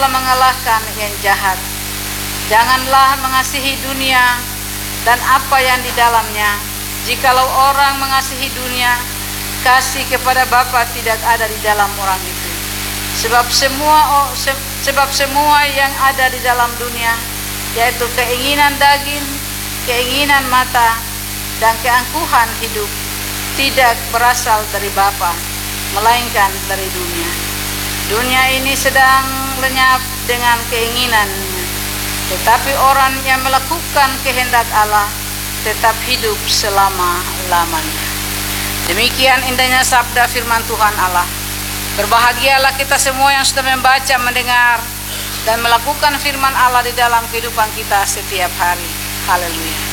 telah mengalahkan yang jahat. Janganlah mengasihi dunia dan apa yang di dalamnya. Jikalau orang mengasihi dunia, kasih kepada Bapa tidak ada di dalam orang itu. Sebab semua yang ada di dalam dunia, yaitu keinginan daging, keinginan mata, dan keangkuhan hidup, tidak berasal dari Bapa, melainkan dari dunia. Dunia ini sedang lenyap dengan keinginannya, tetapi orang yang melakukan kehendak Allah tetap hidup selama-lamanya. Demikian indahnya sabda firman Tuhan Allah. Berbahagialah kita semua yang sudah membaca, mendengar, dan melakukan firman Allah di dalam kehidupan kita setiap hari. Haleluya.